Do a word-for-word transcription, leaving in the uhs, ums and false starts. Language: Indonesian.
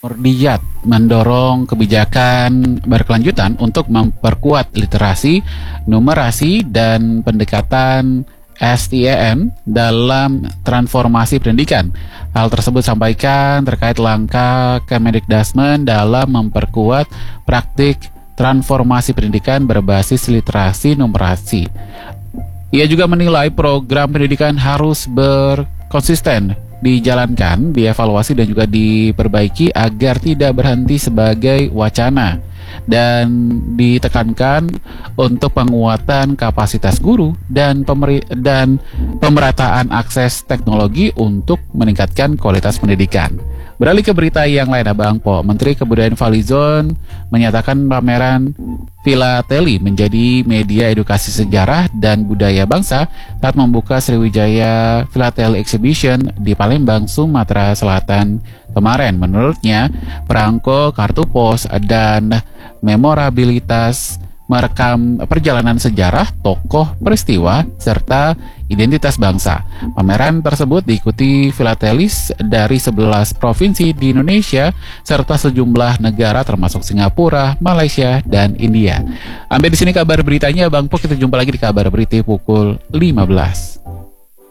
Murdiat mendorong kebijakan berkelanjutan untuk memperkuat literasi, numerasi, dan pendekatan S T E M dalam transformasi pendidikan. Hal tersebut disampaikan terkait langkah Kemendikbudrismen dalam memperkuat praktik transformasi pendidikan berbasis literasi numerasi. Ia juga menilai program pendidikan harus berkonsisten dijalankan, dievaluasi dan juga diperbaiki agar tidak berhenti sebagai wacana, dan ditekankan untuk penguatan kapasitas guru dan pemeri dan pemerataan akses teknologi untuk meningkatkan kualitas pendidikan. Beralih ke berita yang lain, Abang Po. Menteri Kebudayaan Fadlizon menyatakan pameran Filateli menjadi media edukasi sejarah dan budaya bangsa saat membuka Sriwijaya Philately Exhibition di Palembang, Sumatera Selatan kemarin. Menurutnya, perangko kartu pos dan memorabilitas merekam perjalanan sejarah, tokoh, peristiwa, serta identitas bangsa. Pameran tersebut diikuti filatelis dari sebelas provinsi di Indonesia serta sejumlah negara termasuk Singapura, Malaysia, dan India. Sampai di sini kabar beritanya, Bang Po. Kita jumpa lagi di kabar berita pukul lima belas.